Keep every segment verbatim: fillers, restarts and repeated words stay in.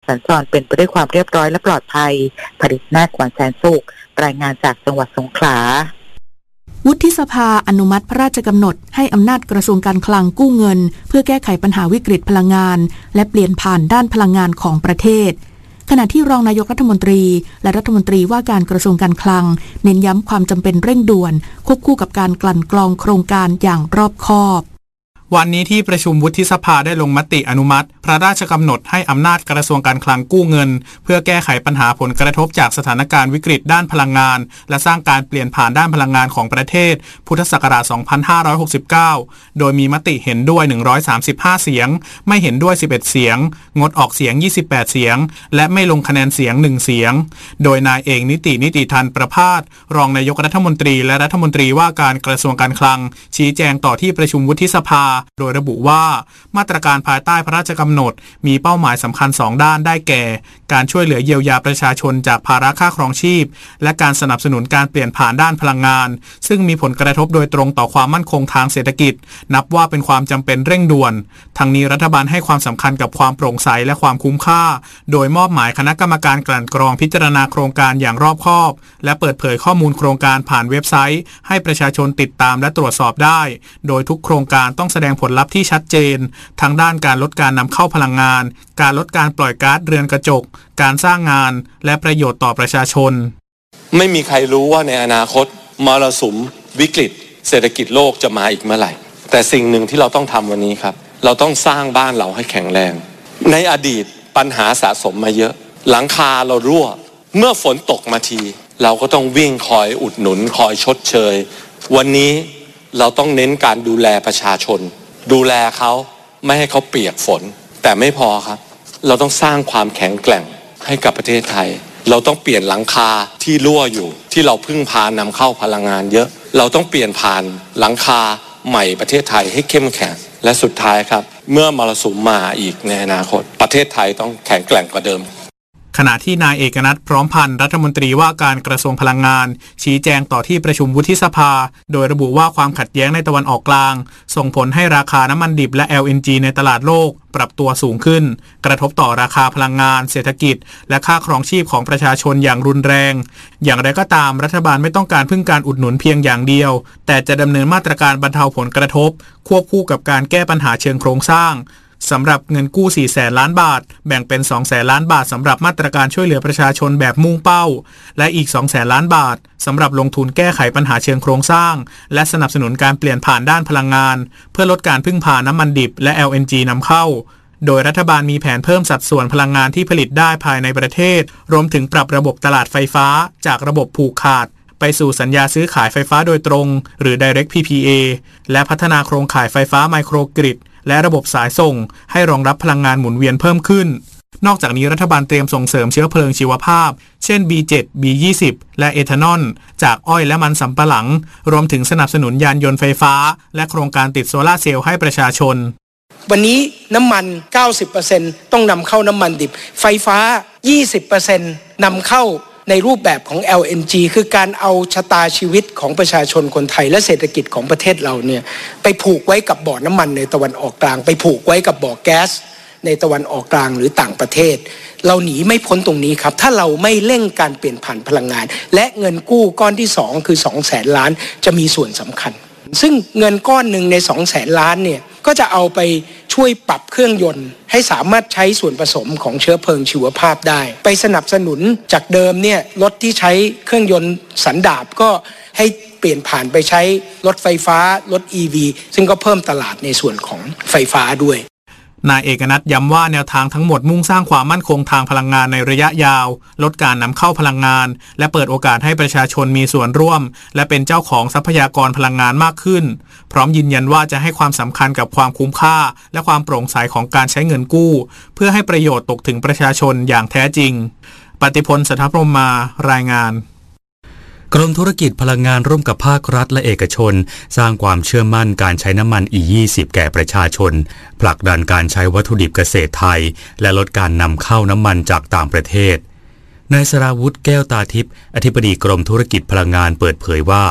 สัญจรเป็นไปด้วยความเรียบร้อยและปลอดภัยผลิตนาถ ขวัญแสนสุขรายงานจากจังหวัดสงขลาวุฒิสภาอนุมัติพระราชกำหนดให้อำนาจกระทรวงการคลังกู้เงินเพื่อแก้ไขปัญหาวิกฤตพลังงานและเปลี่ยนผ่านด้านพลังงานของประเทศขณะที่รองนายกรัฐมนตรีและรัฐมนตรีว่าการกระทรวงการคลังเน้นย้ำความจำเป็นเร่งด่วนควบคู่กับการกลั่นกรองโครงการอย่างรอบคอบวันนี้ที่ประชุมวุฒิสภาได้ลงมติอนุมัติพระราชกำหนดให้อำนาจกระทรวงการคลังกู้เงินเพื่อแก้ไขปัญหาผลกระทบจากสถานการณ์วิกฤตด้านพลังงานและสร้างการเปลี่ยนผ่านด้านพลังงานของประเทศพุทธศักราช สองพันห้าร้อยหกสิบเก้า โดยมีมติเห็นด้วย หนึ่งร้อยสามสิบห้า เสียงไม่เห็นด้วย สิบเอ็ด เสียงงดออกเสียง ยี่สิบแปด เสียงและไม่ลงคะแนนเสียง หนึ่ง เสียงโดยนายเอกนิตินิติทันประภาสรองนายกรัฐมนตรีและรัฐมนตรีว่าการกระทรวงการคลังชี้แจงต่อที่ประชุมวุฒิสภาโดยระบุว่ามาตรการภายใต้พระราชกำหนดมีเป้าหมายสำคัญสองด้านได้แก่การช่วยเหลือเยียวยาประชาชนจากภาระค่าครองชีพและการสนับสนุนการเปลี่ยนผ่านด้านพลังงานซึ่งมีผลกระทบโดยตรงต่อความมั่นคงทางเศรษฐกิจนับว่าเป็นความจำเป็นเร่งด่วนทั้งนี้รัฐบาลให้ความสำคัญกับความโปร่งใสและความคุ้มค่าโดยมอบหมายคณะกรรมการกลั่นกรองพิจารณาโครงการอย่างรอบคอบและเปิดเผยข้อมูลโครงการผ่านเว็บไซต์ให้ประชาชนติดตามและตรวจสอบได้โดยทุกโครงการต้องแสดงผลลัพธ์ที่ชัดเจนทั้งด้านการลดการนำเข้าพลังงานการลดการปล่อยก๊าซเรือนกระจกการสร้างงานและประโยชน์ต่อประชาชนไม่มีใครรู้ว่าในอนาคตมรสุมวิกฤตเศรษฐกิจโลกจะมาอีกเมื่อไหร่แต่สิ่งหนึ่งที่เราต้องทำวันนี้ครับเราต้องสร้างบ้านเราให้แข็งแรงในอดีตปัญหาสะสมมาเยอะหลังคาเรารั่วเมื่อฝนตกมาทีเราก็ต้องวิ่งคอยอุดหนุนคอยชดเชยวันนี้เราต้องเน้นการดูแลประชาชนดูแลเขาไม่ให้เขาเปียกฝนแต่ไม่พอครับเราต้องสร้างความแข็งแกร่งให้กับประเทศไทยเราต้องเปลี่ยนหลังคาที่รั่วอยู่ที่เราพึ่งพานำเข้าพลังงานเยอะเราต้องเปลี่ยนผ่านหลังคาใหม่ประเทศไทยให้เข้มแข็งและสุดท้ายครับเมื่อมรสุมมาอีกในอนาคตประเทศไทยต้องแข็งแกร่งกว่าเดิมขณะที่นายเอกนัทพร้อมพันธ์รัฐมนตรีว่าการกระทรวงพลังงานชี้แจงต่อที่ประชุมวุฒิสภาโดยระบุว่าความขัดแย้งในตะวันออกกลางส่งผลให้ราคาน้ำมันดิบและ แอล เอ็น จี ในตลาดโลกปรับตัวสูงขึ้นกระทบต่อราคาพลังงานเศรษฐกิจและค่าครองชีพของประชาชนอย่างรุนแรงอย่างไรก็ตามรัฐบาลไม่ต้องการพึ่งการอุดหนุนเพียงอย่างเดียวแต่จะดำเนินมาตรการบรรเทาผลกระทบควบคู่กับการแก้ปัญหาเชิงโครงสร้างสำหรับเงินกู้ สี่แสน ล้านบาทแบ่งเป็น สองแสน ล้านบาทสำหรับมาตรการช่วยเหลือประชาชนแบบมุ่งเป้าและอีก สองแสน ล้านบาทสำหรับลงทุนแก้ไขปัญหาเชิงโครงสร้างและสนับสนุนการเปลี่ยนผ่านด้านพลังงานเพื่อลดการพึ่งพาน้ำมันดิบและ แอล เอ็น จี นำเข้าโดยรัฐบาลมีแผนเพิ่มสัดส่วนพลังงานที่ผลิตได้ภายในประเทศรวมถึงปรับระบบตลาดไฟฟ้าจากระบบผูกขาดไปสู่สัญญาซื้อขายไฟฟ้าโดยตรงหรือ Direct พี พี เอ และพัฒนาโครงข่ายไฟฟ้าไมโครกริดและระบบสายส่งให้รองรับพลังงานหมุนเวียนเพิ่มขึ้นนอกจากนี้รัฐบาลเตรียมส่งเสริมเชื้อเพลิงชีวภาพเช่น บี เจ็ด บี ยี่สิบ และเอทานอลจากอ้อยและมันสำปะหลังรวมถึงสนับสนุนยานยนต์ไฟฟ้าและโครงการติดโซล่าร์เซลล์ให้ประชาชนวันนี้น้ำมัน เก้าสิบเปอร์เซ็นต์ ต้องนำเข้าน้ำมันดิบไฟฟ้า ยี่สิบเปอร์เซ็นต์ นำเข้าในรูปแบบของ แอล เอ็น จี คือการเอาชะตาชีวิตของประชาชนคนไทยและเศรษฐกิจของประเทศเราเนี่ยไปผูกไว้กับบ่อน้ำมันในตะวันออกกลางไปผูกไว้กับบ่อแก๊สในตะวันออกกลางหรือต่างประเทศเราหนีไม่พ้นตรงนี้ครับถ้าเราไม่เร่งการเปลี่ยนผ่านพลังงานและเงินกู้ก้อนที่สองคือ สองแสน ล้านจะมีส่วนสำคัญซึ่งเงินก้อนหนึ่งใน สองแสน ล้านเนี่ยก็จะเอาไปช่วยปรับเครื่องยนต์ให้สามารถใช้ส่วนผสมของเชื้อเพลิงชีวภาพได้ไปสนับสนุนจากเดิมเนี่ยรถที่ใช้เครื่องยนต์สันดาปก็ให้เปลี่ยนผ่านไปใช้รถไฟฟ้ารถ อี วี ซึ่งก็เพิ่มตลาดในส่วนของไฟฟ้าด้วยนายเอกนัทย้ำว่าแนวทางทั้งหมดมุ่งสร้างความมั่นคงทางพลังงานในระยะยาวลดการนำเข้าพลังงานและเปิดโอกาสให้ประชาชนมีส่วนร่วมและเป็นเจ้าของทรัพยากรพลังงานมากขึ้นพร้อมยืนยันว่าจะให้ความสำคัญกับความคุ้มค่าและความโปร่งใสของการใช้เงินกู้เพื่อให้ประโยชน์ตกถึงประชาชนอย่างแท้จริงปฏิพล สัทธพรหมมารายงานกรมธุรกิจพลังงานร่วมกับภาครัฐและเอกชนสร้างความเชื่อมั่นการใช้น้ำมัน อี ยี่สิบ แก่ประชาชนผลักดันการใช้วัตถุดิบเกษตรไทยและลดการนำเข้าน้ำมันจากต่างประเทศนายสราวุธแก้วตาทิพย์อธิบดีกรมธุรกิจพลังงานเปิดเผยว่า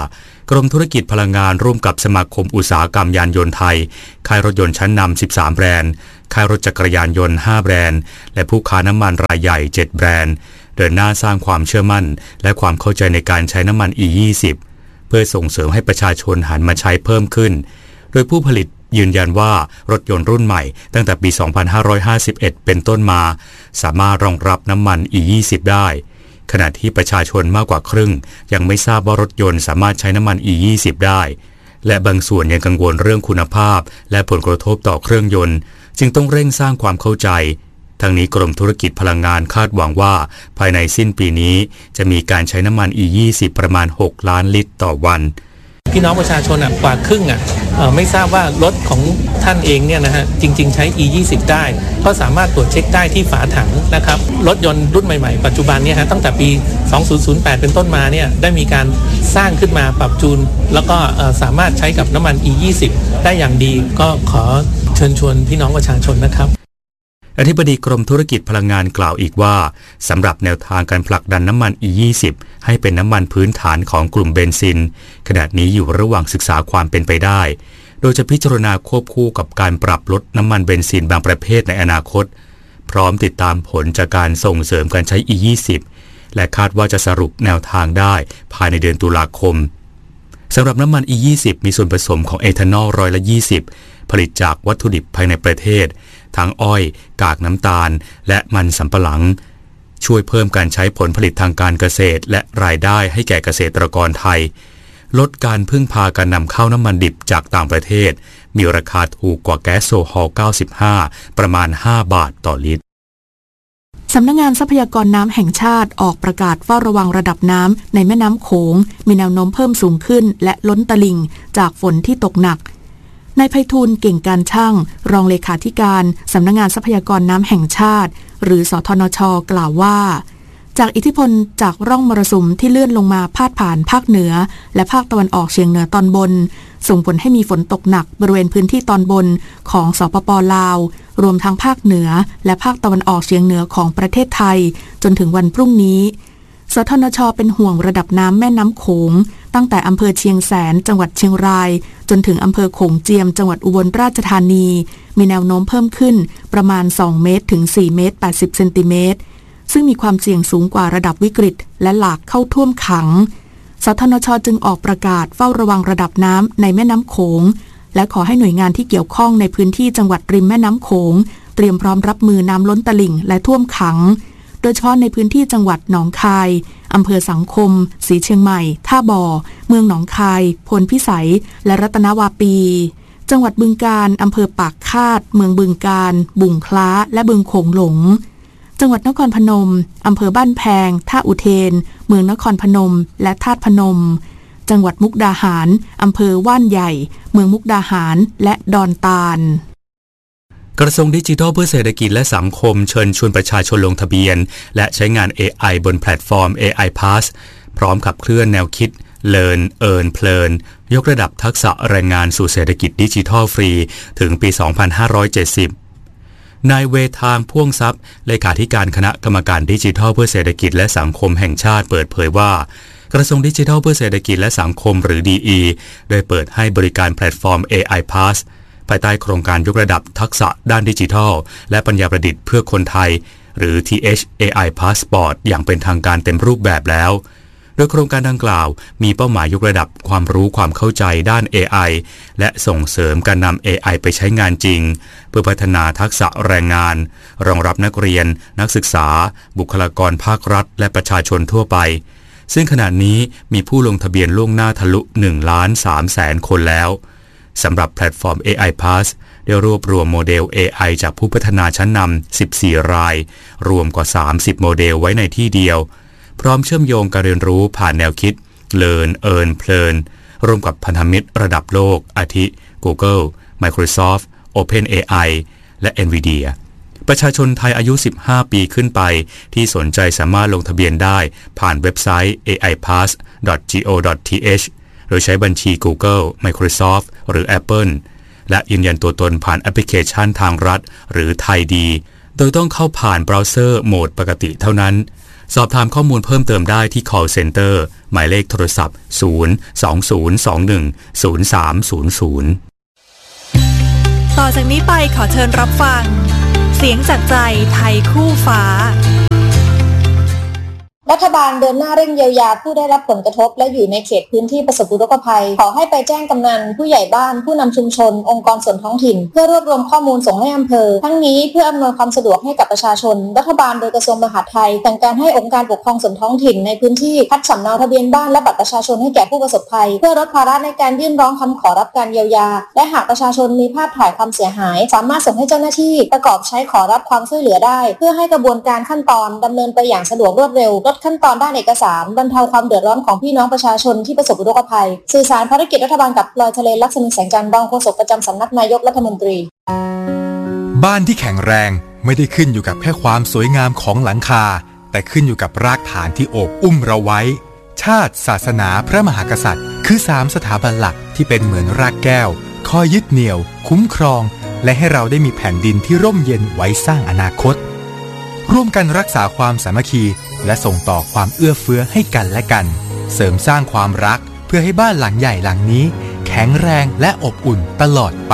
กรมธุรกิจพลังงานร่วมกับสมาคมอุตสาหกรรมยานยนต์ไทยค่ายรถยนต์ชั้นนำสิบสามแบรนด์ค่ายรถจักรยานยนต์ห้าแบรนด์และผู้ค้าน้ำมันรายใหญ่เจ็ดแบรนด์เดินหน้าสร้างความเชื่อมั่นและความเข้าใจในการใช้น้ำมัน อี ยี่สิบ เพื่อส่งเสริมให้ประชาชนหันมาใช้เพิ่มขึ้นโดยผู้ผลิตยืนยันว่ารถยนต์รุ่นใหม่ตั้งแต่ปี สองพันห้าร้อยห้าสิบเอ็ด เป็นต้นมาสามารถรองรับน้ำมัน อี ยี่สิบ ได้ขณะที่ประชาชนมากกว่าครึ่งยังไม่ทราบว่ารถยนต์สามารถใช้น้ำมัน อี ยี่สิบ ได้และบางส่วนยังกังวลเรื่องคุณภาพและผลกระทบต่อเครื่องยนต์จึงต้องเร่งสร้างความเข้าใจทั้งนี้กรมธุรกิจพลังงานคาดหวังว่าภายในสิ้นปีนี้จะมีการใช้น้ำมัน อี ยี่สิบ ประมาณหกล้านลิตรต่อวันพี่น้องประชาชนอ่ะกว่าครึ่งอ่ะไม่ทราบว่ารถของท่านเองเนี่ยนะฮะจริงๆใช้ อี ยี่สิบ ได้ก็สามารถตรวจเช็คได้ที่ฝาถังนะครับรถยนต์รุ่นใหม่ๆปัจจุบันเนี่ยฮะตั้งแต่ปีสองพันแปดเป็นต้นมาเนี่ยได้มีการสร้างขึ้นมาปรับจูนแล้วก็สามารถใช้กับน้ำมัน อี ยี่สิบ ได้อย่างดีก็ขอเชิญชวนพี่น้องประชาชนนะครับอธิบดีกรมธุรกิจพลังงานกล่าวอีกว่าสำหรับแนวทางการผลักดันน้ำมัน อี ยี่สิบ ให้เป็นน้ำมันพื้นฐานของกลุ่มเบนซินขณะนี้อยู่ระหว่างศึกษาความเป็นไปได้โดยจะพิจารณาควบคู่กับการปรับลดน้ำมันเบนซินบางประเภทในอนาคตพร้อมติดตามผลจากการส่งเสริมการใช้ อี ยี่สิบ และคาดว่าจะสรุปแนวทางได้ภายในเดือนตุลาคมสำหรับน้ำมัน อี ยี่สิบ มีส่วนผสมของเอทานอลร้อยละยี่สิบผลิตจากวัตถุดิบภายในประเทศทั้งอ้อยกากน้ำตาลและมันสำปะหลังช่วยเพิ่มการใช้ผลผลิตทางการเกษตรและรายได้ให้แก่เกษตรกรไทยลดการพึ่งพาการนำเข้าน้ำมันดิบจากต่างประเทศมีราคาถูกกว่าแก๊สโซฮอลเก้าสิบห้าประมาณห้าบาทต่อลิตรสำนักงานทรัพยากรน้ำแห่งชาติออกประกาศเฝ้าระวังระดับน้ำในแม่น้ำโขงมีแนวโน้มเพิ่มสูงขึ้นและล้นตลิ่งจากฝนที่ตกหนักนายไพฑูรย์เก่งการช่างรองเลขาธิการสำนักงานทรัพยากรน้ำแห่งชาติหรือสทนช.กล่าวว่าจากอิทธิพลจากร่องมรสุมที่เลื่อนลงมาพาดผ่านภาคเหนือและภาคตะวันออกเฉียงเหนือตอนบนส่งผลให้มีฝนตกหนักบริเวณพื้นที่ตอนบนของสปป.ลาวรวมทั้งภาคเหนือและภาคตะวันออกเฉียงเหนือของประเทศไทยจนถึงวันพรุ่งนี้สทนช.เป็นห่วงระดับน้ำแม่น้ำโขงตั้งแต่อำเภอเชียงแสนจังหวัดเชียงรายจนถึงอำเภอโขงเจียมจังหวัดอุบลราชธานีมีแนวโน้มเพิ่มขึ้นประมาณสองเมตรถึงสี่เมตรแปดสิบเซนติเมตรซึ่งมีความเสี่ยงสูงกว่าระดับวิกฤตและหลากเข้าท่วมขังสทนช.จึงออกประกาศเฝ้าระวังระดับน้ำในแม่น้ำโขงและขอให้หน่วยงานที่เกี่ยวข้องในพื้นที่จังหวัดริมแม่น้ำโขงเตรียมพร้อมรับมือน้ำล้นตลิ่งและท่วมขังโดยเฉพาะในพื้นที่จังหวัดหนองคายอำเภอสังคมศรีเชียงใหม่ท่าบ่อเมืองหนองคายพลพิสัยและรัตนวาปีจังหวัดบึงกาฬอำเภอปากคาดเมืองบึงกาฬบุ่งคล้าและบึงโขงหลงจังหวัดนครพนมอำเภอบ้านแพงท่าอุเทนเมืองนครพนมและธาตุพนมจังหวัดมุกดาหารอำเภอว่านใหญ่เมืองมุกดาหารและดอนตาลกระทรวงดิจิทัลเพื่อเศรษฐกิจและสังคมเชิญชวนประชาชนลงทะเบียนและใช้งาน เอ ไอ บนแพลตฟอร์ม เอ ไอ Pass พร้อมขับเคลื่อนแนวคิด Learn Earn เพลินยกระดับทักษะแรงงานสู่เศรษฐกิจดิจิทัลฟรีถึงปี สองพันห้าร้อยเจ็ดสิบ นายเวทางพ่วงทรัพย์เลขาธิการคณะกรรมการดิจิทัลเพื่อเศรษฐกิจและสังคมแห่งชาติเปิดเผยว่ากระทรวงดิจิทัลเพื่อเศรษฐกิจและสังคมหรือ ดี อี ได้เปิดให้บริการแพลตฟอร์ม เอ ไอ Passภายใต้โครงการยกระดับทักษะด้านดิจิทัลและปัญญาประดิษฐ์เพื่อคนไทยหรือ ที เอช เอ ไอ Passport อย่างเป็นทางการเต็มรูปแบบแล้วโดยโครงการดังกล่าวมีเป้าหมายยกระดับความรู้ความเข้าใจด้าน เอ ไอ และส่งเสริมการนำ เอ ไอ ไปใช้งานจริงเพื่อพัฒนาทักษะแรงงานรองรับนักเรียนนักศึกษาบุคลากรภาครัฐและประชาชนทั่วไปซึ่งขณะนี้มีผู้ลงทะเบียนล่วงหน้าทะลุหนึ่งล้านสามแสนคนแล้วสำหรับแพลตฟอร์ม เอ ไอ Pass ได้รวบรวมโมเดล เอ ไอ จากผู้พัฒนาชั้นนำสิบสี่รายรวมกว่าสามสิบโมเดลไว้ในที่เดียวพร้อมเชื่อมโยงการเรียนรู้ผ่านแนวคิด Learn Earn เพลินร่วมกับพันธมิตรระดับโลกอาทิ Google Microsoft OpenAI และ Nvidia ประชาชนไทยอายุสิบห้าปีขึ้นไปที่สนใจสามารถลงทะเบียนได้ผ่านเว็บไซต์ เอ ไอ พัส ดอท จี โอ ดอท ที เอช โดยใช้บัญชี Google Microsoft หรือ Apple และยืนยันตัวตนผ่านแอปพลิเคชันทางรัฐหรือไทยดีโดยต้องเข้าผ่านเบราว์เซอร์โหมดปกติเท่านั้นสอบถามข้อมูลเพิ่มเติมได้ที่ call center หมายเลขโทรศัพท์ศูนย์ สอง ศูนย์ สอง หนึ่ง ศูนย์ สาม ศูนย์ ศูนย์ต่อจากนี้ไปขอเชิญรับฟังเสียงจากใจไทยคู่ฟ้ารัฐบาลเดินหน้าเร่งเยียวยาผู้ได้รับผลกระทบและอยู่ในเขตพื้นที่ประสบอุทกภัยขอให้ไปแจ้งกำนันผู้ใหญ่บ้านผู้นำชุมชนองค์กรส่วนท้องถิ่นเพื่อรวบรวมข้อมูลส่งให้อำเภอทั้งนี้เพื่ออำนวยความสะดวกให้กับประชาชนรัฐบาลโดยกระทรวงมหาดไทยสั่งการให้องค์การปกครองส่วนท้องถิ่นในพื้นที่คัดสำเนาทะเบียนบ้านและบัตรประชาชนให้แก่ผู้ประสบภัยเพื่อลดภาระในการยื่นร้องคำขอรับการเยียวยาและหากประชาชนมีภาพถ่ายความเสียหายสามารถส่งให้เจ้าหน้าที่ประกอบใช้ขอรับความช่วยเหลือได้เพื่อให้กระบวนการขั้นตอนดำเนินไปอย่างสะดวกรวดเร็วลดขั้นตอนด้านเอกสารบรรเทาความเดือดร้อนของพี่น้องประชาชนที่ประสบอุทกภัยสื่อสารภารกิจรัฐบาลกับพลอยทะเลลักษณีแสงจันทร์รองโฆษกประจำสำนักนายกรัฐมนตรีบ้านที่แข็งแรงไม่ได้ขึ้นอยู่กับแค่ความสวยงามของหลังคาแต่ขึ้นอยู่กับรากฐานที่โอบอุ้มเราไว้ชาติศาสนาพระมหากษัตริย์คือสามสถาบันหลักที่เป็นเหมือนรากแก้วคอยยึดเหนี่ยวคุ้มครองและให้เราได้มีแผ่นดินที่ร่มเย็นไว้สร้างอนาคตร่วมกันรักษาความสามัคคีและส่งต่อความเอื้อเฟื้อให้กันและกันเสริมสร้างความรักเพื่อให้บ้านหลังใหญ่หลังนี้แข็งแรงและอบอุ่นตลอดไป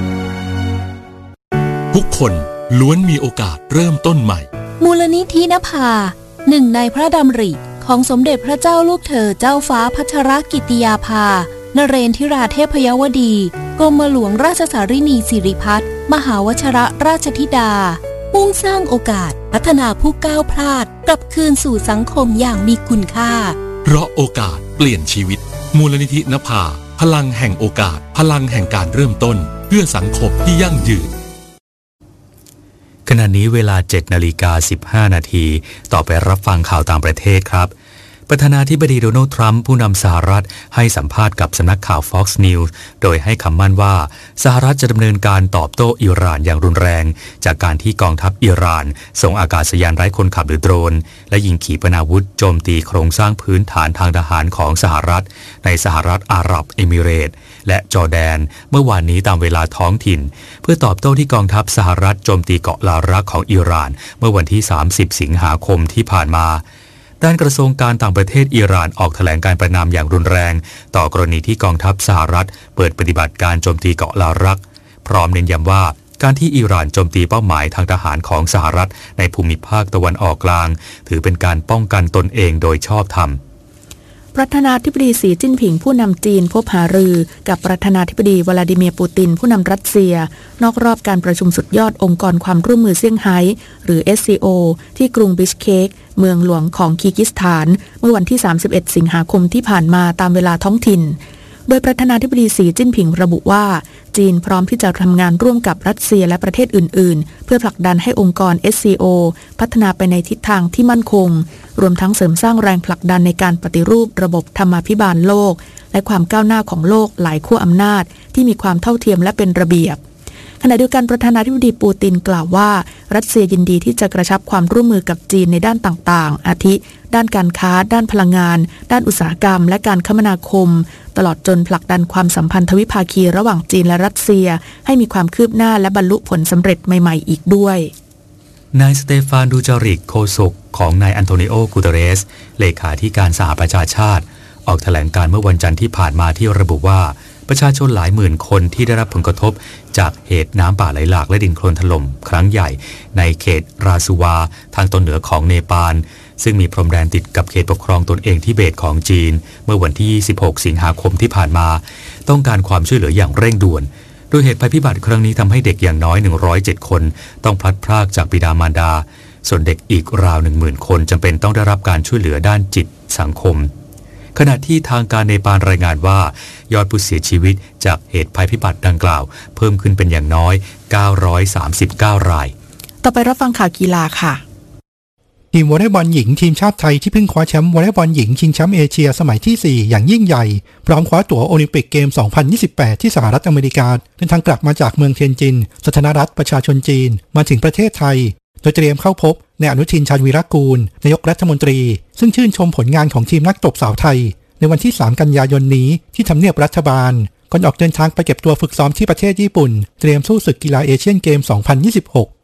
ทุกคนล้วนมีโอกาสเริ่มต้นใหม่มูลนิธินภาหนึ่งในพระดำริของสมเด็จพระเจ้าลูกเธอเจ้าฟ้าพัชรกิติยาภานเรนทิราเทพยวดีกรมหลวงราชสารินีสิริพัฒน์มหาวชรราชธิดามุ่งสร้างโอกาสพัฒนาผู้ก้าวพลาดกลับคืนสู่สังคมอย่างมีคุณค่าเพราะโอกาสเปลี่ยนชีวิตมูลนิธินภาพลังแห่งโอกาสพลังแห่งการเริ่มต้นเพื่อสังคมที่ยั่งยืนขณะนี้เวลา เจ็ดนาฬิกาสิบห้านาทีต่อไปรับฟังข่าวต่างประเทศครับประธานาธิบดีโดนัลด์ทรัมป์ผู้นำสหรัฐให้สัมภาษณ์กับสำนักข่าว Fox News โดยให้คำมั่นว่าสหรัฐจะดำเนินการตอบโต้อิหร่านอย่างรุนแรงจากการที่กองทัพอิหร่านส่งอากาศยานไร้คนขับหรือโดรนและยิงขีปนาวุธโจมตีโครงสร้างพื้นฐานทางทหารของสหรัฐในสหรัฐอาหรับเอมิเรตส์และจอร์แดนเมื่อวานนี้ตามเวลาท้องถิ่นเพื่อตอบโต้ที่กองทัพสหรัฐโจมตีเกาะลารักของอิหร่านเมื่อวันที่สามสิบสิงหาคมที่ผ่านมาด้านกระทรวงการต่างประเทศอิหร่านออกแถลงการประณามอย่างรุนแรงต่อกรณีที่กองทัพสหรัฐเปิดปฏิบัติการโจมตีเกาะลารักพร้อมเน้นย้ำว่าการที่อิหร่านโจมตีเป้าหมายทางทหารของสหรัฐในภูมิภาคตะวันออกกลางถือเป็นการป้องกันตนเองโดยชอบธรรมประธานาธิบดีสีจิ้นผิงผู้นำจีนพบหารือกับประธานาธิบดีวลาดิเมียร์ปูตินผู้นำรัสเซียนอกรอบการประชุมสุดยอดองค์กรความร่วมมือเซี่ยงไฮ้หรือ เอส ซี โอ ที่กรุงบิชเคกเมืองหลวงของคีร์กิสถานเมื่อวันที่สามสิบเอ็ดสิงหาคมที่ผ่านมาตามเวลาท้องถิ่นโดยประธานาธิบดีสีจิ้นผิงระบุว่าจีนพร้อมที่จะทำงานร่วมกับรัสเซียและประเทศอื่นๆเพื่อผลักดันให้องค์กร เอส ซี โอ พัฒนาไปในทิศทางที่มั่นคงรวมทั้งเสริมสร้างแรงผลักดันในการปฏิรูประบบธรรมาภิบาลโลกและความก้าวหน้าของโลกหลายขั้วอำนาจที่มีความเท่าเทียมและเป็นระเบียบขณะเดียวกันประธานาธิบดีปูตินกล่าวว่ารัสเซียยินดีที่จะกระชับความร่วมมือกับจีนในด้านต่างๆอาทิด้านการค้าด้านพลังงานด้านอุตสาหกรรมและการคมนาคมตลอดจนผลักดันความสัมพันธ์ทวิภาคีระหว่างจีนและรัสเซียให้มีความคืบหน้าและบรรลุผลสำเร็จใหม่ๆอีกด้วยนายสเตฟานดูจาริกโฆษกของนายอันโตนิโอ กูเตเรสเลขาธิการสหประชาชาติออกแถลงการเมื่อวันจันทร์ที่ผ่านมาที่ระบุว่าประชาชนหลายหมื่นคนที่ได้รับผลกระทบจากเหตุน้ำป่าไหลหลากและดินโคลนถล่มครั้งใหญ่ในเขตราซูวาทางตอนเหนือของเนปาลซึ่งมีพรมแดนติดกับเขตปกครองตนเองทิเบตของจีนเมื่อวันที่ยี่สิบหกสิงหาคมที่ผ่านมาต้องการความช่วยเหลืออย่างเร่งด่วนโดยเหตุภัยพิบัติครั้งนี้ทำให้เด็กอย่างน้อยหนึ่งร้อยเจ็ดคนต้องพลัดพรากจากบิดามารดาส่วนเด็กอีกราว หนึ่งหมื่น คนจำเป็นต้องได้รับการช่วยเหลือด้านจิตสังคมขณะที่ทางการเนปาลรายงานว่ายอดผู้เสียชีวิตจากเหตุภัยพิบัติดังกล่าวเพิ่มขึ้นเป็นอย่างน้อยเก้าร้อยสามสิบเก้ารายต่อไปรับฟังข่าวกีฬาค่ะทีมวอลเลย์บอลหญิงทีมชาติไทยที่เพิ่งคว้าแชมป์วอลเลย์บอลหญิงชิงแชมป์เอเชียสมัยที่สี่อย่างยิ่งใหญ่พร้อมคว้าตั๋วโอลิมปิกเกมสองพันยี่สิบแปดที่สหรัฐอเมริกาเดินทางกลับมาจากเมืองเทียนจินสาธารณรัฐประชาชนจีนมาถึงประเทศไทยโดยเตรียมเข้าพบนายอนุทินชาญวีรกูลนายกรัฐมนตรีซึ่งชื่นชมผลงานของทีมนักตบสาวไทยในวันที่สามกันยายนนี้ที่ทำเนียบรัฐบาลก่อนออกเดินทางไปเก็บตัวฝึกซ้อมที่ประเทศญี่ปุ่นเตรียมสู้ศึกกีฬาเอเชียนเกมสองพันยี่สิบหก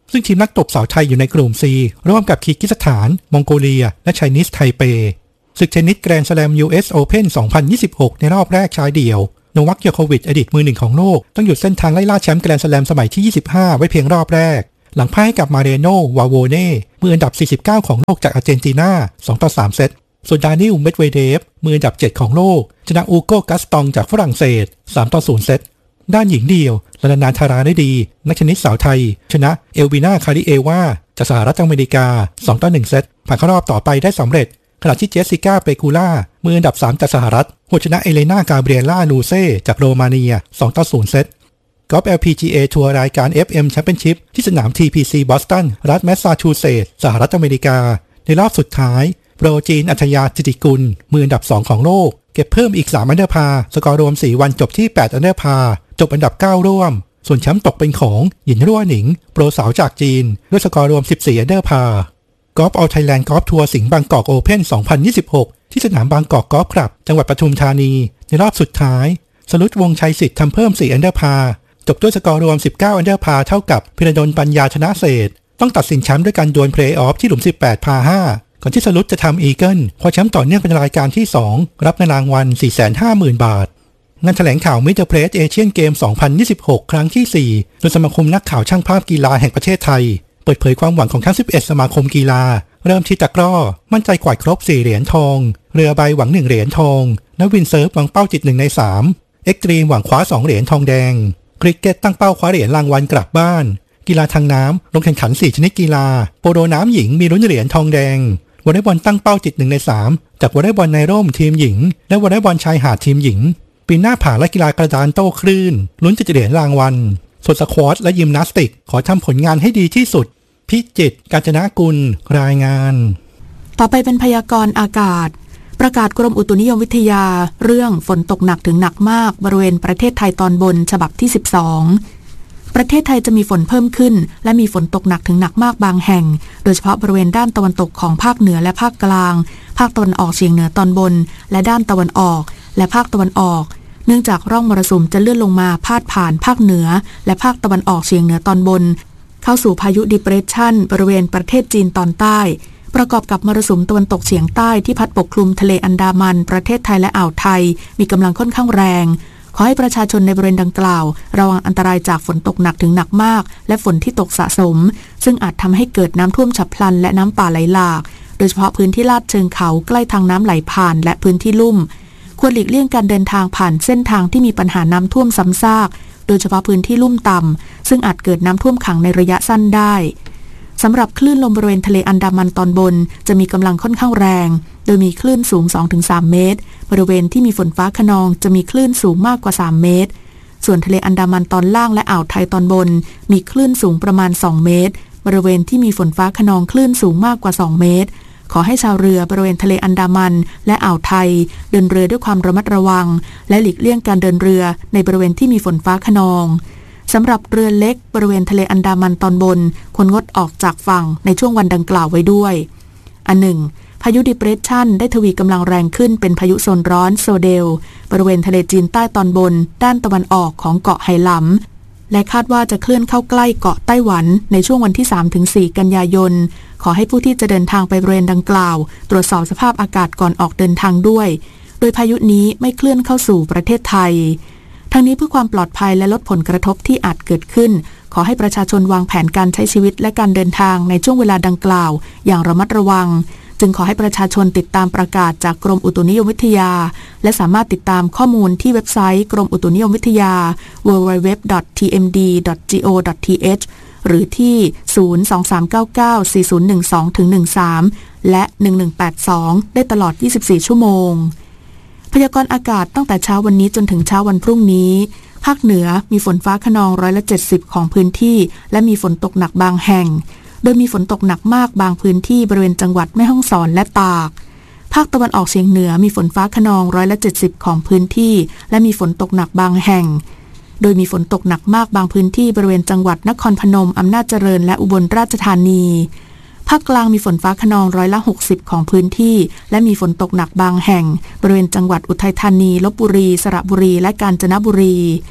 ซึ่งทีมนักตบสาวไทยอยู่ในกลุ่ม C ร่วมกับคีร์กิสถานมองโกเลียและไชนีสไทเปศึกเทนนิสแกรนด์สแลม ยู เอส Open สองพันยี่สิบหกในรอบแรกชายเดี่ยวโนวัค โยโควิชอดีตมือหนึ่งของโลกต้องหยุดเส้นทางไล่ล่าแชมป์แกรนด์สแลมสมัยที่ยี่สิบห้าไว้เพียงรอบแรกหลังพ่ายให้กับมาเรโน วาโวเน่มืออันดับสี่สิบเก้าของโลกจากอาร์เจนตินา สองต่อสาม เซตส่วนดานิล เมดเวเดฟมืออันดับเจ็ดของโลกชนะอูโก กัสตองจากฝรั่งเศส สามต่อศูนย์ เซตด้านหญิงเดี่ยวลาลานา ทาราได้ดีนักเทนนิสสาวไทยชนะเอลวินา คาริเอวาจากสหรัฐอเมริกา สองต่อหนึ่ง เซตผ่านเข้ารอบต่อไปได้สำเร็จขณะที่เจสสิก้า เปกูล่ามืออันดับสามจากสหรัฐหัวชนะเอเลนา กาเบรียล่า นูเซ่จากโรมาเนีย สองต่อศูนย์ เซตกอล์ฟ แอล พี จี เอ ทัวร์รายการ เอฟ เอ็ม Championship ที่สนาม ที พี ซี บอสตันรัฐแมสซาชูเซตส์สหรัฐอเมริกาในรอบสุดท้ายโปรจีน อัธยา จิติกุลมืออันดับสองของโลกเก็บเพิ่มอีกสามอันเดอร์พาสกอร์รวมสี่วันจบที่แปดอันเดอร์พาจบอันดับเก้าร่วมส่วนแชมป์ตกเป็นของหยินรั่วหนิงโปรสาวจากจีนด้วยสกอร์รวมสิบสี่อันเดอร์พากอล์ฟออลไทยแลนด์กอล์ฟทัวร์สิงห์บางกอกโอเพ่นสองพันยี่สิบหกที่สนามบางกอกกอล์ฟคลับจังหวัดปทุมธานีในรอบสุดท้ายสรุตวงชัยสิทธิ์ทำเพิ่มสี่อันเดอร์พาจบด้วยสกอร์รวมสิบเก้าอันเดอร์พาเท่ากับพิรดลปัญญาชนะเศษต้องตัดสินแชมป์ด้วยการดวลเพลย์ออฟที่หลุมสิบแปดพาห้าก่อนที่สรุตจะทำอีเกิลคว้าแชมป์ต่อเนื่องเป็นรายการที่สองรับเงินรางวัล สี่แสนห้าหมื่น บาทงานแถลงข่าวมิสเตอร์เพลสเอเชียนเกมสองพันยี่สิบหกครั้งที่สี่โดยสมาคมนักข่าวช่างภาพกีฬาแห่งประเทศไทยเปิดเผยความหวังของทั้งสิบเอ็ดสมาคมกีฬาเริ่มที่ตะกร้อมั่นใจกวาดครบสี่เหรียญทองเรือใบหวังหนึ่งเหรียญทองนักวินเซิร์ฟหวังเป้าจิตหนึ่งในสามเอ็กตรีมหวังคว้าสองเหรียญทองแดงคริกเก็ตตั้งเป้าคว้าเหรียญรางวัลกลับบ้านกีฬาทางน้ำลงแข่งขันสี่ชนิดกีฬาโปโลน้ำหญิงมีลุ้นเหรียญทองแดงวอลเลย์บอลตั้งเป้าจิตหนึ่งในสามจากวอลเลย์บอลในร่มทีมหญิงและวอลเลย์บอลชายหาดทีมหญิงปีหน้าผ่าและกีฬากระดานโต้คลื่นลุ้นจะเหรียญรางวัลส่วนสควอตและยิมนาสติกขอทำผลงานให้ดีที่สุดพิจิตร กาญจนกุลรายงานต่อไปเป็นพยากรณ์อากาศประกาศกรมอุตุนิยมวิทยาเรื่องฝนตกหนักถึงหนักมากบริเวณประเทศไทยตอนบนฉบับที่สิบสองประเทศไทยจะมีฝนเพิ่มขึ้นและมีฝนตกหนักถึงหนักมากบางแห่งโดยเฉพาะบริเวณด้านตะวันตกของภาคเหนือและภาคกลางภาคตะวันออกเฉียงเหนือตอนบนและด้านตะวันออกและภาคตะวันออกเนื่องจากร่องมรสุมจะเลื่อนลงมาพาดผ่านภาคเหนือและภาคตะวันออกเฉียงเหนือตอนบนเข้าสู่พายุดิเพรสชันบริเวณประเทศจีนตอนใต้ประกอบกับมรสุมตะวันตกเฉียงใต้ที่พัดปกคลุมทะเลอันดามันประเทศไทยและอ่าวไทยมีกำลังค่อนข้างแรงขอให้ประชาชนในบริเวณดังกล่าวระวังอันตรายจากฝนตกหนักถึงหนักมากและฝนที่ตกสะสมซึ่งอาจทำให้เกิดน้ำท่วมฉับพลันและน้ำป่าไหลหลากโดยเฉพาะพื้นที่ลาดเชิงเขาใกล้ทางน้ำไหลผ่านและพื้นที่ลุ่มควรหลีกเลี่ยงการเดินทางผ่านเส้นทางที่มีปัญหาน้ำท่วมซ้ำซากโดยเฉพาะพื้นที่ลุ่มต่ำซึ่งอาจเกิดน้ำท่วมขังในระยะสั้นได้สำหรับคลื่นลมบริเวณทะเลอันดามันตอนบนจะมีกำลังค่อนข้างแรงโดยมีคลื่นสูง สองถึงสาม เมตรบริเวณที่มีฝนฟ้าคะนองจะมีคลื่นสูงมากกว่าสามเมตรส่วนทะเลอันดามันตอนล่างและอ่าวไทยตอนบนมีคลื่นสูงประมาณสองเมตรบริเวณที่มีฝนฟ้าคะนองคลื่นสูงมากกว่าสองเมตรขอให้ชาวเรือบริเวณทะเลอันดามันและอ่าวไทยเดินเรือด้วยความระมัดระวังและหลีกเลี่ยงการเดินเรือในบริเวณที่มีฝนฟ้าคะนองสำหรับเรือเล็กบริเวณทะเลอันดามันตอนบนควรงดออกจากฝั่งในช่วงวันดังกล่าวไว้ด้วยอันหนึ่งพายุดิเพรสชันได้ทวีกำลังแรงขึ้นเป็นพายุโซนร้อนโซเดลบริเวณทะเลจีนใต้ตอนบนด้านตะวันออกของเกาะไหหลำและคาดว่าจะเคลื่อนเข้าใกล้เกาะไต้หวันในช่วงวันที่ สามถึงสี่ กันยายนขอให้ผู้ที่จะเดินทางไปบริเวณดังกล่าวตรวจสอบสภาพอากาศก่อนออกเดินทางด้วยโดยพายุนี้ไม่เคลื่อนเข้าสู่ประเทศไทยทั้งนี้เพื่อความปลอดภัยและลดผลกระทบที่อาจเกิดขึ้นขอให้ประชาชนวางแผนการใช้ชีวิตและการเดินทางในช่วงเวลาดังกล่าวอย่างระมัดระวังจึงขอให้ประชาชนติดตามประกาศจากกรมอุตุนิยมวิทยาและสามารถติดตามข้อมูลที่เว็บไซต์กรมอุตุนิยมวิทยา ดับเบิลยู ดับเบิลยู ดับเบิลยู ดอท ที เอ็ม ดี ดอท จี โอ ดอท ที เอช หรือที่ ศูนย์ สอง สาม เก้า เก้า สี่ ศูนย์ หนึ่ง สอง หนึ่ง สาม และ หนึ่ง หนึ่ง แปด สอง ได้ตลอด ยี่สิบสี่ ชั่วโมงพยากรณ์อากาศตั้งแต่เช้าวันนี้จนถึงเช้าวันพรุ่งนี้ภาคเหนือมีฝนฟ้าคะนองร้อยละเจ็ดสิบของพื้นที่และมีฝนตกหนักบางแห่งโดยมีฝนตกหนักมากบางพื้นที่บริเวณจังหวัดแม่ฮ่องสอนและตากภาคตะวันออกเฉียงเหนือมีฝนฟ้าคะนองร้อยละเจ็ดสิบของพื้นที่และมีฝนตกหนักบางแห่งโดยมีฝนตกหนักมากบางพื้นที่บริเวณจังหวัดนครพนมอำนาจเจริญและอุบลราชธานีภาคกลางมีฝนฟ้าคะนองร้อยละหกสิบของพื้นที่และมีฝนตกหนักบางแห่งบริเวณจังหวัดอุทัยธานีลพบุรีสระบุรีและกาญจนบุรีภ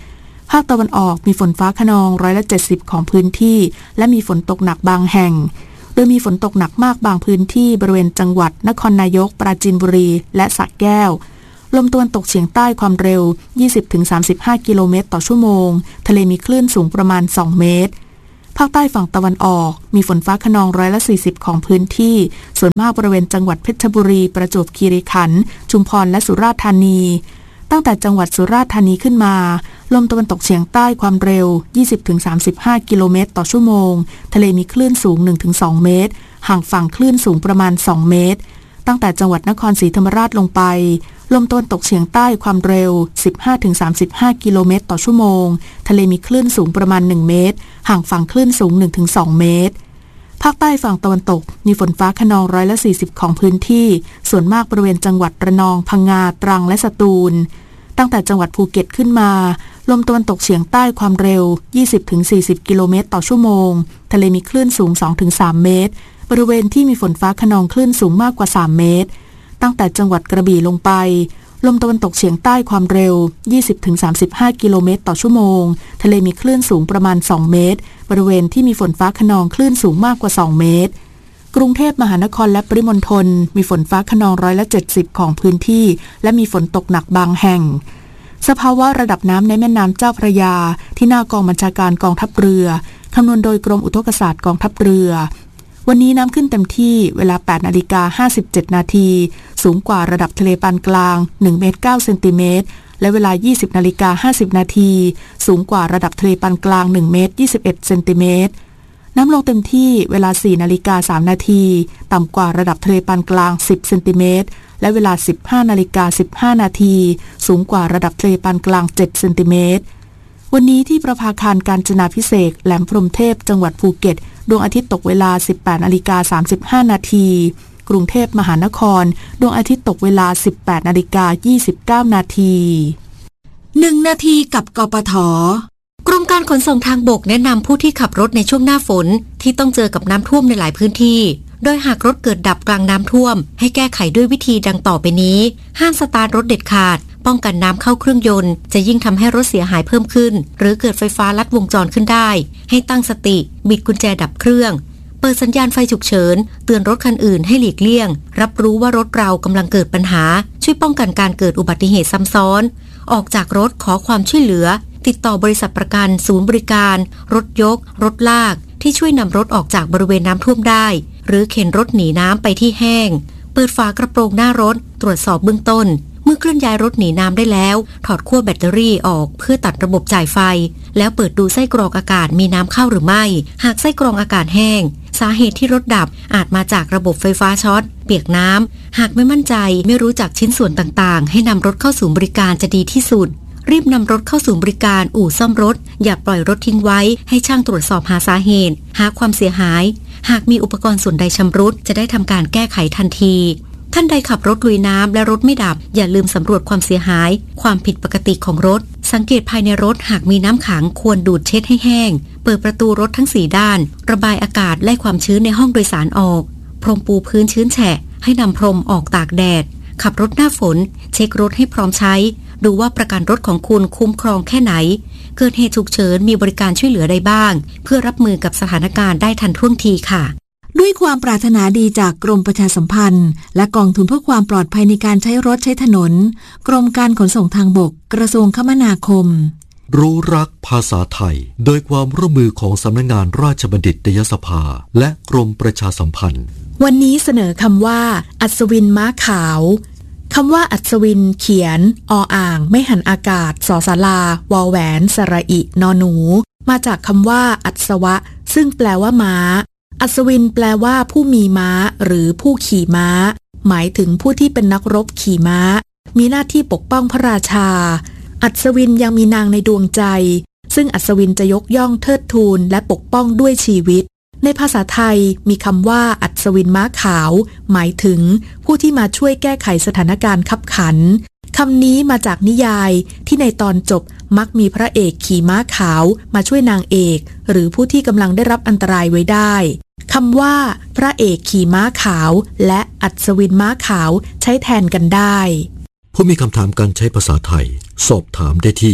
ภาคตะวันออกมีฝนฟ้าคะนองร้อยละเจ็ดสิบของพื้นที่และมีฝนตกหนักบางแห่งโดยมีฝนตกหนักมากบางพื้นที่บริเวณจังหวัดนครนายกปราจีนบุรีและสระแก้วลมตะวันตกเฉียงใต้ความเร็ว ยี่สิบถึงสามสิบห้า กิโลเมตรต่อชั่วโมงทะเลมีคลื่นสูงประมาณสองเมตรภาคใต้ฝั่งตะวันออกมีฝนฟ้าคะนองร้อยละสี่สิบของพื้นที่ส่วนมากบริเวณจังหวัดเพชรบุรีประจวบคีรีขันธ์ชุมพรและสุราษฎร์ธานีตั้งแต่จังหวัดสุราษฎร์ธานีขึ้นมาลมตะวันตกเฉียงใต้ความเร็ว ยี่สิบถึงสามสิบห้า กิโลเมตรต่อชั่วโมงทะเลมีคลื่นสูง หนึ่งถึงสอง เมตรห่างฝั่งคลื่นสูงประมาณสองเมตรตั้งแต่จังหวัดนครศรีธรรมราชลงไปลมตะวันตกเฉียงใต้ความเร็ว สิบห้าถึงสามสิบห้า กิโลเมตรต่อชั่วโมงทะเลมีคลื่นสูงประมาณหนึ่งเมตรห่างฝั่งคลื่นสูง หนึ่งถึงสอง เมตรภาคใต้ฝั่งตะวันตกมีฝนฟ้าคะนองร้อยละสี่สิบของพื้นที่ส่วนมากบริเวณจังหวัดระนองพังงาตรังและสตูลตั้งแต่จังหวัดภูเก็ตขึ้นมาลมตะวันตกเฉียงใต้ความเร็ว ยี่สิบถึงสี่สิบ กิโลเมตรต่อชั่วโมงทะเลมีคลื่นสูง สองถึงสาม เมตรบริเวณที่มีฝนฟ้าคะนองคลื่นสูงมากกว่าสามเมตรตั้งแต่จังหวัดกระบี่ลงไปลมตะวันตกเฉียงใต้ความเร็ว ยี่สิบถึงสามสิบห้า กิโลเมตรต่อชั่วโมงทะเลมีคลื่นสูงประมาณสองเมตรบริเวณที่มีฝนฟ้าคะนองคลื่นสูงมากกว่าสองเมตรกรุงเทพมหานครและปริมณฑลมีฝนฟ้าคะนองร้อยละเจ็ดสิบของพื้นที่และมีฝนตกหนักบางแห่งสภาวะระดับน้ำในแม่น้ำเจ้าพระยาที่หน้ากองบัญชาการกองทัพเรือคำนวณโดยกรมอุทกศาสตร์กองทัพเรือวันนี้น้ำขึ้นเต็มที่เวลา แปดนาฬิกาห้าสิบเจ็ด นาทีสูงกว่าระดับทะเลปานกลางหนึ่งเมตรเก้าเซนติเมตรและเวลา ยี่สิบนาฬิกาห้าสิบ นาทีสูงกว่าระดับทะเลปานกลางหนึ่งเมตรยี่สิบเอ็ดเซนติเมตรน้ำลงเต็มที่เวลา สี่นาฬิกาสาม นาทีต่ำกว่าระดับทะเลปานกลางสิบเซนติเมตรและเวลา สิบห้านาฬิกาสิบห้า นาทีสูงกว่าระดับทะเลปานกลางเจ็ดเซนติเมตรวันนี้ที่ประภาคารกาญจนาภิเษกแหลมพรหมเทพจังหวัดภูเก็ตดวงอาทิตย์ตกเวลา สิบแปดนาฬิกาสามสิบห้า นาทีกรุงเทพมหานครดวงอาทิตย์ตกเวลา สิบแปดนาฬิกายี่สิบเก้า นาทีหนึ่งนาทีกับกปท.กรมการขนส่งทางบกแนะนำผู้ที่ขับรถในช่วงหน้าฝนที่ต้องเจอกับน้ำท่วมในหลายพื้นที่โดยหากรถเกิดดับกลางน้ำท่วมให้แก้ไขด้วยวิธีดังต่อไปนี้ห้ามสตาร์ทรถเด็ดขาดป้องกันน้ำเข้าเครื่องยนต์จะยิ่งทำให้รถเสียหายเพิ่มขึ้นหรือเกิดไฟฟ้าลัดวงจรขึ้นได้ให้ตั้งสติบิดกุญแจดับเครื่องเปิดสัญญาณไฟฉุกเฉินเตือนรถคันอื่นให้หลีกเลี่ยงรับรู้ว่ารถเรากำลังเกิดปัญหาช่วยป้องกันการเกิดอุบัติเหตุซ้ำซ้อนออกจากรถขอความช่วยเหลือติดต่อบริษัทประกันศูนย์บริการรถยกรถลากที่ช่วยนำรถออกจากบริเวณน้ำท่วมได้หรือเข็นรถหนีน้ำไปที่แห้งเปิดฝากระโปรงหน้ารถตรวจสอบเบื้องต้นเมื่อเคลื่อนย้ายรถหนีน้ำได้แล้วถอดขั้วแบตเตอรี่ออกเพื่อตัดระบบจ่ายไฟแล้วเปิดดูไส้กรองอากาศมีน้ำเข้าหรือไม่หากไส้กรองอากาศแห้งสาเหตุที่รถดับอาจมาจากระบบไฟฟ้าช็อตเปียกน้ำหากไม่มั่นใจไม่รู้จักชิ้นส่วนต่างๆให้นำรถเข้าศูนย์บริการจะดีที่สุดรีบนำรถเข้าศูนย์บริการอู่ซ่อมรถอย่าปล่อยรถทิ้งไว้ให้ช่างตรวจสอบหาสาเหตุหาความเสียหายหากมีอุปกรณ์ส่วนใดชำรุดจะได้ทำการแก้ไขทันทีท่านใดขับรถลุยน้ำและรถไม่ดับอย่าลืมสำรวจความเสียหายความผิดปกติของรถสังเกตภายในรถหากมีน้ำขังควรดูดเช็ดให้แห้งเปิดประตูรถทั้งสี่ด้านระบายอากาศไล่ความชื้นในห้องโดยสารออกพรมปูพื้นชื้นแฉะให้นำพรมออกตากแดดขับรถหน้าฝนเช็ครถให้พร้อมใช้ดูว่าประกันรถของคุณคุ้มครองแค่ไหนเกิดเหตุฉุกเฉินมีบริการช่วยเหลือใดบ้างเพื่อรับมือกับสถานการณ์ได้ทันท่วงทีค่ะด้วยความปรารถนาดีจากกรมประชาสัมพันธ์และกองทุนเพื่อความปลอดภัยในการใช้รถใช้ถนนกรมการขนส่งทางบกกระทรวงคมนาคมรู้รักภาษาไทยโดยความร่วมมือของสำนักงานราชบัณฑิตยสภาและกรมประชาสัมพันธ์วันนี้เสนอคำว่าอัศวินม้าขาวคำว่าอัศวินเขียนออ่างไม่หันอากาศสอศาลาวอแหวนสระอินอหนูมาจากคำว่าอัศวะซึ่งแปลว่าม้าอัศวินแปลว่าผู้มีม้าหรือผู้ขี่ม้าหมายถึงผู้ที่เป็นนักรบขี่ม้ามีหน้าที่ปกป้องพระราชาอัศวินยังมีนางในดวงใจซึ่งอัศวินจะยกย่องเทิดทูนและปกป้องด้วยชีวิตในภาษาไทยมีคำว่าอัศวินม้าขาวหมายถึงผู้ที่มาช่วยแก้ไขสถานการณ์คับขันคำนี้มาจากนิยายที่ในตอนจบมักมีพระเอกขี่ม้าขาวมาช่วยนางเอกหรือผู้ที่กำลังได้รับอันตรายไว้ได้คำว่าพระเอกขี่ม้าขาวและอัศวินม้าขาวใช้แทนกันได้ผู้มีคำถามการใช้ภาษาไทยสอบถามได้ที่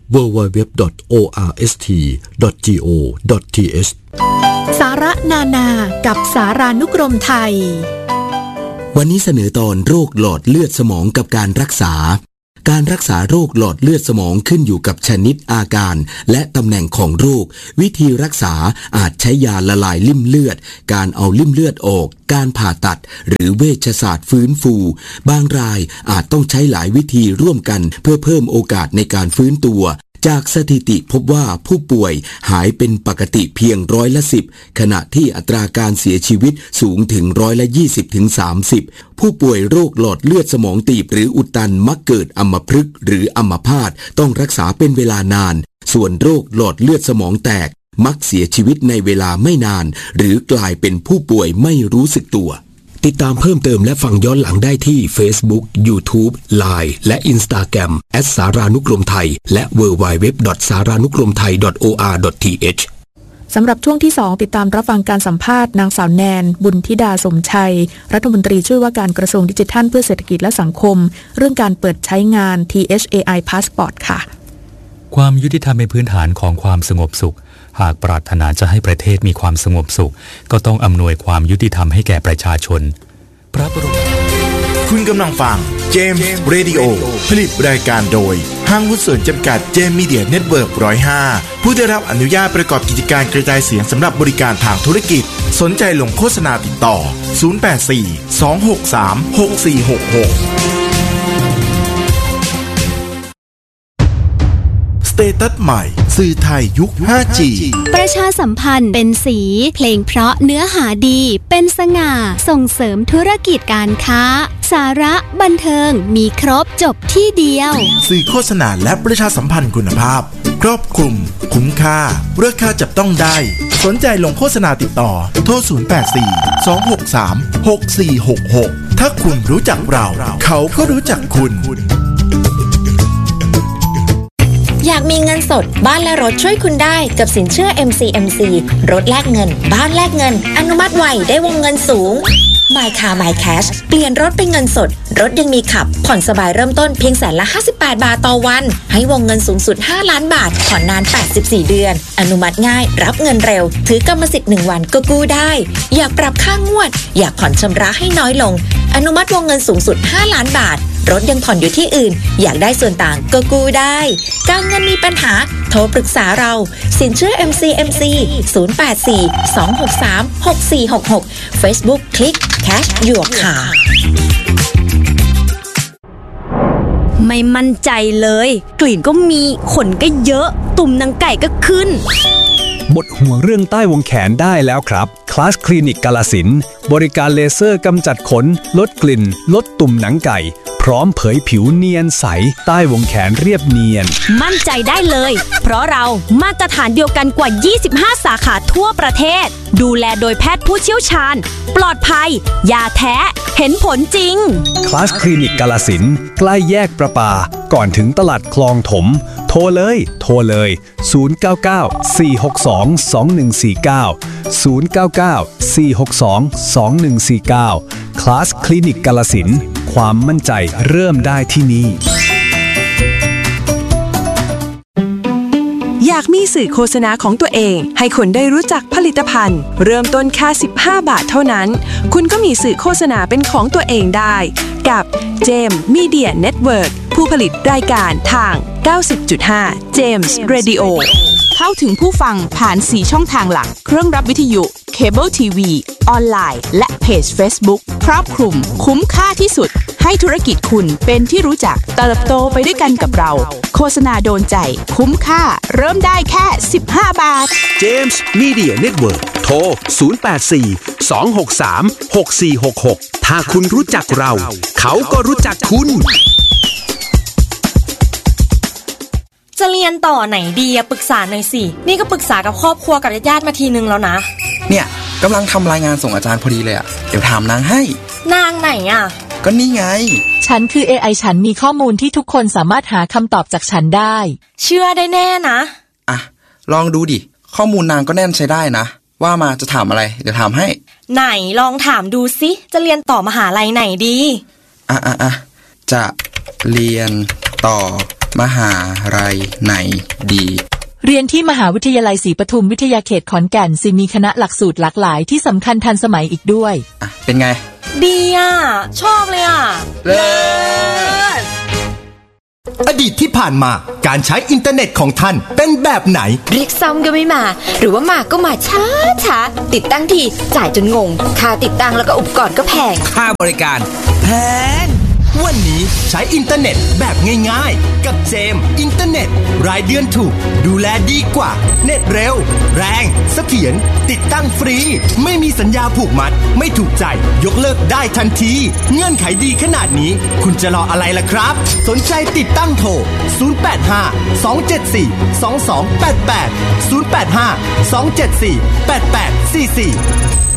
ดับเบิลยู ดับเบิลยู ดับเบิลยู ดอท โอ อาร์ เอส ที ดอท จี โอ ดอท ที เอชสาระนานากับสารานุกรมไทยวันนี้เสนอตอนโรคหลอดเลือดสมองกับการรักษาการรักษาโรคหลอดเลือดสมองขึ้นอยู่กับชนิดอาการและตำแหน่งของโรควิธีรักษาอาจใช้ยาละลายลิ่มเลือดการเอาลิ่มเลือดออกการผ่าตัดหรือเวชศาสตร์ฟื้นฟูบางรายอาจต้องใช้หลายวิธีร่วมกันเพื่อเพิ่มโอกาสในการฟื้นตัวจากสถิติพบว่าผู้ป่วยหายเป็นปกติเพียงร้อยละสิบขณะที่อัตราการเสียชีวิตสูงถึงร้อยละยี่สิบถึงสามสิบผู้ป่วยโรคหลอดเลือดสมองตีบหรืออุดตันมักเกิดอัมพฤกษ์หรืออัมพาตต้องรักษาเป็นเวลานานส่วนโรคหลอดเลือดสมองแตกมักเสียชีวิตในเวลาไม่นานหรือกลายเป็นผู้ป่วยไม่รู้สึกตัวติดตามเพิ่มเติมและฟังย้อนหลังได้ที่ Facebook, YouTube, ไลน์ และ Instagram แอท สารานุกรมไทยและ ดับเบิลยู ดับเบิลยู ดับเบิลยู ดอท สารานุกรมไทย ดอท โอ อาร์ ดอท ที เอชสำหรับช่วงที่สองติดตามรับฟังการสัมภาษณ์นางสาวแนนบุญธิดาสมชัยรัฐมนตรีช่วยว่าการกระทรวงดิจิทัลเพื่อเศรษฐกิจและสังคมเรื่องการเปิดใช้งาน ที เอช เอ ไอ Passport ค่ะความยุติธรรมเป็นพื้นฐานของความสงบสุขหากปรารถนาจะให้ประเทศมีความสงบสุขก็ต้องอำนวยความยุติธรรมให้แก่ประชาชนพระบรมคุณกำลังฟังเจมส์เรดิโอผลิตรายการโดยห้างหุ้นส่วนจำกัดเจมส์มีเดียเน็ตเวิร์กหนึ่งศูนย์ห้าผู้ได้รับอนุญาตประกอบกิจการกระจายเสียงสำหรับบริการทางธุรกิจสนใจลงโฆษณาติดต่อศูนย์ แปด สี่ สอง หก สาม หก สี่ หก หกสเตตัสใหม่สื่อไทยยุค ห้าจีประชาสัมพันธ์เป็นสีเพลงเพราะเนื้อหาดีเป็นสง่าส่งเสริมธุรกิจการค้าสาระบันเทิงมีครบจบที่เดียวสื่อโฆษณาและประชาสัมพันธ์คุณภาพครอบคลุมคุ้มค่าราคาจับต้องได้สนใจลงโฆษณาติดต่อโทรศูนย์ แปด สี่ สอง หก สาม หก สี่ หก หกถ้าคุณรู้จักเราเขาก็รู้จักคุณอยากมีเงินสดบ้านและรถช่วยคุณได้กับสินเชื่อ เอ็ม ซี เอ็ม ซี รถแลกเงินบ้านแลกเงินอนุมัติไวได้วงเงินสูง My Car My Cash เปลี่ยนรถเป็นเงินสดรถยังมีขับผ่อนสบายเริ่มต้นเพียงแสนละห้าสิบแปดบาทต่อวันให้วงเงินสูงสุดห้าล้านบาทผ่อนนานแปดสิบสี่เดือนอนุมัติง่ายรับเงินเร็วถือกรรมสิทธิ์หนึ่งวันก็กู้ได้อยากปรับค่างวดอยากผ่อนชำระให้น้อยลงอนุมัติวงเงินสูงสุดห้าล้านบาทรถยังผ่อนอยู่ที่อื่นอยากได้ส่วนต่างก็กู้ได้การเงินมีปัญหาโทรปรึกษาเราสินเชื่อ เอ็ม ซี เอ็ม ซี ศูนย์ แปด สี่ สอง หก สาม หก สี่ หก หก Facebook คลิก Cash Your Car ไม่มั่นใจเลยกลิ่นก็มีขนก็เยอะตุ่มหนังไก่ก็ขึ้นหมดห่วงเรื่องใต้วงแขนได้แล้วครับคลาสคลินิกกาฬสินธุ์บริการเลเซอร์กำจัดขนลดกลิ่นลดตุ่มหนังไก่พร้อมเผยผิวเนียนใสใต้วงแขนเรียบเนียนมั่นใจได้เลยเพราะเรามาตรฐานเดียวกันกว่ายี่สิบห้าสาขาทั่วประเทศดูแลโดยแพทย์ผู้เชี่ยวชาญปลอดภัยยาแท้เห็นผลจริงคลาสคลินิกกาฬสินธุ์ใกล้แยกประปาก่อนถึงตลาดคลองถมโทรเลยโทรเลยศูนย์ เก้า เก้า สี่ หก สอง สอง หนึ่ง สี่ เก้า ศูนย์ เก้า เก้า สี่ หก สอง สอง หนึ่ง สี่ เก้า คลาสคลินิกกาฬสินธุ์ความมั่นใจเริ่มได้ที่นี่อยากมีสื่อโฆษณาของตัวเองให้คนได้รู้จักผลิตภัณฑ์เริ่มต้นแค่สิบห้าบาทเท่านั้นคุณก็มีสื่อโฆษณาเป็นของตัวเองได้กับ เจมส์ Media Network ผู้ผลิตรายการทาง เก้าสิบจุดห้า เจมส์ Radio เข้าถึงผู้ฟังผ่านสี่ช่องทางหลักเครื่องรับวิทยุเคเบิลทีวีออนไลน์และเพจ Facebook ครอบคลุมคุ้มค่าที่สุดให้ธุรกิจคุณเป็นที่รู้จักเติบโตไปด้วยกันกับเราโฆษณาโดนใจคุ้มค่าเริ่มได้แค่สิบห้าบาทเจมส์ Media Network โทรศูนย์ แปด สี่ สอง หก สาม หก สี่ หก หกถ้าคุณรู้จักเราเขาก็รู้จักคุณจะเรียนต่อไหนดีอะปรึกษาหน่อยสินี่ก็ปรึกษากับครอบครัวกับญาติๆมาทีนึงแล้วนะเนี่ยกำลังทำรายงานส่งอาจารย์พอดีเลยอะเดี๋ยวถามนางให้นางไหนอะก็นี่ไงฉันคือ เอ ไอ ฉันมีข้อมูลที่ทุกคนสามารถหาคำตอบจากฉันได้เชื่อได้แน่นะอ่ะลองดูดิข้อมูลนางก็แน่นใช้ได้นะว่ามาจะถามอะไรเดี๋ยวถามให้ไหนลองถามดูสิจะเรียนต่อมหาลัยไหนดีอ่ะอ่ะอ่ะจะเรียนต่อมหาลัยไหนดีเรียนที่มหาวิทยาลัยศรีปทุมวิทยาเขตขอนแก่นสิมีคณะหลักสูตรหลากหลายที่สำคัญทันสมัยอีกด้วยอ่ะเป็นไงดีอ่ะชอบเลยอ่ะเลิศอดีตที่ผ่านมาการใช้อินเทอร์เน็ตของท่านเป็นแบบไหนเรียกซ่อมก็ไม่มาหรือว่ามาก็มาช้าช้าติดตั้งทีจ่ายจนงงค่าติดตั้งแล้วก็อุปกรณ์ก็แพงค่าบริการแพงวันนี้ใช้อินเทอร์เน็ตแบบง่ายๆกับเจมอินเทอร์เน็ตรายเดือนถูกดูแลดีกว่าเน็ตเร็วแรงเสถียรติดตั้งฟรีไม่มีสัญญาผูกมัดไม่ถูกใจยกเลิกได้ทันทีเงื่อนไขดีขนาดนี้คุณจะรออะไรล่ะครับสนใจติดตั้งโทรศูนย์ แปด ห้า สอง เจ็ด สี่ สอง สอง แปด แปด ศูนย์ แปด ห้า สอง เจ็ด สี่ แปด แปด สี่ สี่